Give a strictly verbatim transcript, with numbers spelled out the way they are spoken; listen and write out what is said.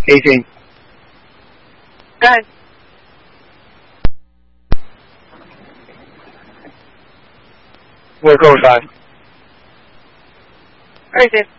eighteen. Go ahead. We're going five. All right, Dave.